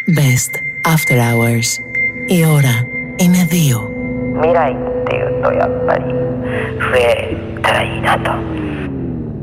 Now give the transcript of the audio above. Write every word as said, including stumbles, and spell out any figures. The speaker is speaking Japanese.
Best After Hours. Η ώρα είναι δύο. 未来っていうとやっぱり増えたらいいなと